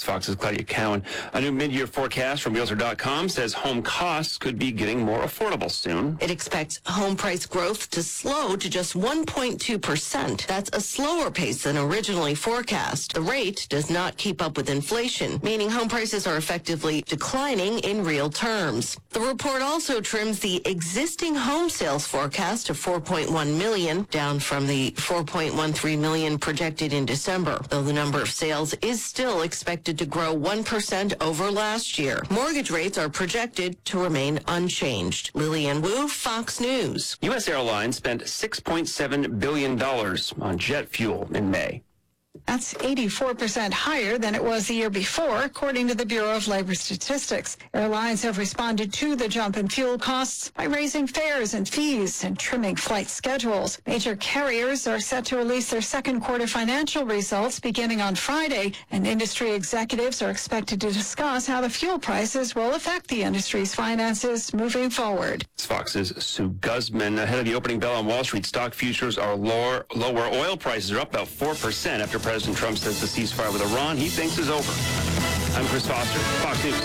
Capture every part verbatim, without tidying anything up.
It's Fox's Claudia Cowan. A new mid-year forecast from Realtor dot com says home costs could be getting more affordable soon. It expects home price growth to slow to just one point two percent. That's a slower pace than originally forecast. The rate does not keep up with inflation, meaning home prices are effectively declining in real terms. The report also trims the existing home sales forecast to four point one million, down from the four point one three million projected in December, though the number of sales is still expected to grow one percent over last year. Mortgage rates are projected to remain unchanged. Lillian Wu, Fox News. U S Airlines spent six point seven billion dollars on jet fuel in May. That's eighty-four percent higher than it was the year before, according to the Bureau of Labor Statistics. Airlines have responded to the jump in fuel costs by raising fares and fees and trimming flight schedules. Major carriers are set to release their second quarter financial results beginning on Friday, and industry executives are expected to discuss how the fuel prices will affect the industry's finances moving forward. It's Fox's Sue Guzman. Ahead of the opening bell on Wall Street, stock futures are lower. Lower oil prices are up about four percent after President Trump says the ceasefire with Iran he thinks is over. I'm Chris Foster, Fox News.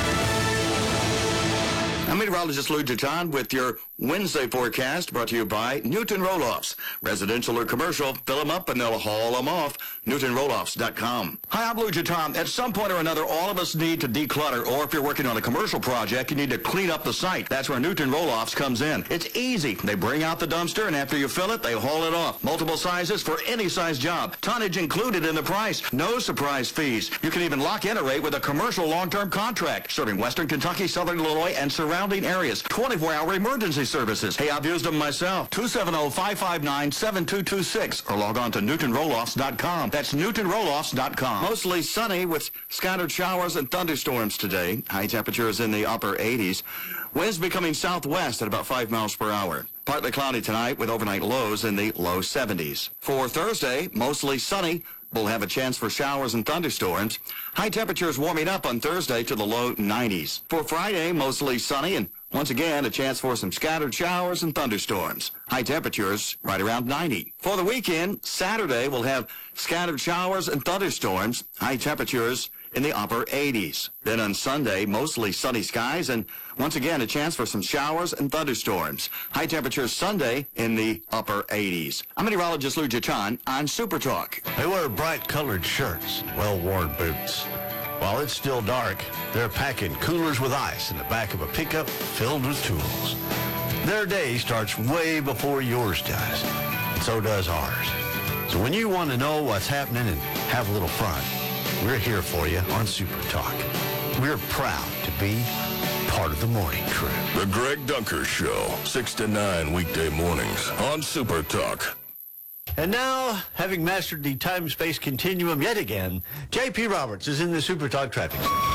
I'm meteorologist Lou Jaton with your Wednesday forecast, brought to you by Newton Roll-Offs. Residential or commercial, fill them up and they'll haul them off. Newton Roll Offs dot com. Hi, I'm Lou Jaton. At some point or another, all of us need to declutter, or if you're working on a commercial project, you need to clean up the site. That's where Newton Roll-Offs comes in. It's easy. They bring out the dumpster, and after you fill it, they haul it off. Multiple sizes for any size job. Tonnage included in the price. No surprise fees. You can even lock in a rate with a commercial long-term contract, serving Western Kentucky, Southern Illinois, and surrounding areas. twenty-four hour emergency services. Hey, I've used them myself. two seven zero, five five nine, seven two two six or log on to Newton Roll Offs dot com. That's Newton Roll Offs dot com. Mostly sunny with scattered showers and thunderstorms today. High temperatures in the upper eighties. Winds becoming southwest at about five miles per hour. Partly cloudy tonight with overnight lows in the low seventies. For Thursday, mostly sunny. We'll have a chance for showers and thunderstorms. High temperatures warming up on Thursday to the low nineties. For Friday, mostly sunny and once again, a chance for some scattered showers and thunderstorms. High temperatures right around ninety. For the weekend, Saturday, we'll have scattered showers and thunderstorms. High temperatures in the upper eighties. Then on Sunday, mostly sunny skies and once again, a chance for some showers and thunderstorms. High temperatures Sunday in the upper eighties. I'm meteorologist Lou Jaton on Super Talk. They wear bright colored shirts, well-worn boots. While it's still dark, they're packing coolers with ice in the back of a pickup filled with tools. Their day starts way before yours does, and so does ours. So when you want to know what's happening and have a little fun, we're here for you on Super Talk. We're proud to be part of the morning crew. The Greg Dunker Show, six to nine weekday mornings on Super Talk. And now, having mastered the time-space continuum yet again, J P Roberts is in the Super Talk traffic.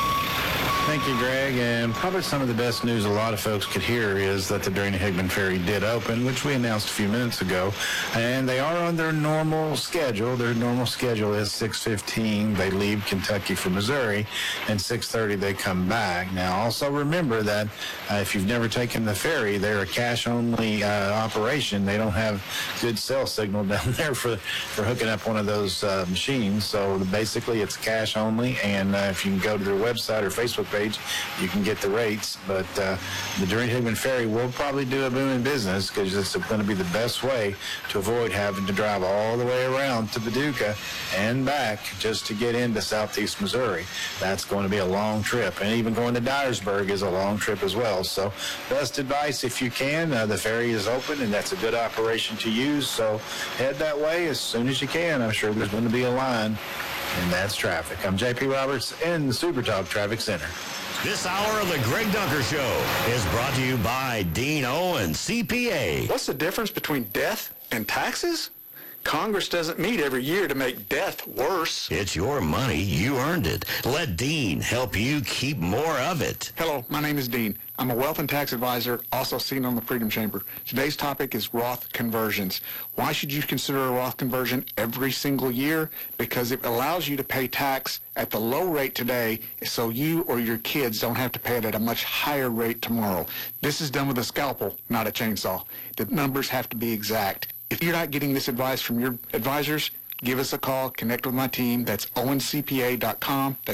Thank you, Greg. And probably some of the best news a lot of folks could hear is that the Drano-Higman Ferry did open, which we announced a few minutes ago. And they are on their normal schedule. Their normal schedule is six fifteen. They leave Kentucky for Missouri, and six thirty they come back. Now, also remember that uh, if you've never taken the ferry, they're a cash-only uh, operation. They don't have good cell signal down there for, for hooking up one of those uh, machines. So basically, it's cash only. And uh, if you can go to their website or Facebook page, you can get the rates, but uh, the Drano-Higman Ferry will probably do a booming business because it's going to be the best way to avoid having to drive all the way around to Paducah and back just to get into southeast Missouri. That's going to be a long trip, and even going to Dyersburg is a long trip as well. So best advice if you can. Uh, the ferry is open, and that's a good operation to use, so head that way as soon as you can. I'm sure there's going to be a line. And that's traffic. I'm J P Roberts in the Super Talk Traffic Center. This hour of the Greg Dunker Show is brought to you by Dean Owen C P A. What's the difference between death and taxes? Congress doesn't meet every year to make death worse. It's your money. You earned it. Let Dean help you keep more of it. Hello, my name is Dean. I'm a wealth and tax advisor, also seen on the Freedom Chamber. Today's topic is Roth conversions. Why should you consider a Roth conversion every single year? Because it allows you to pay tax at the low rate today so you or your kids don't have to pay it at a much higher rate tomorrow. This is done with a scalpel, not a chainsaw. The numbers have to be exact. If you're not getting this advice from your advisors, give us a call, connect with my team. That's owen c p a dot com.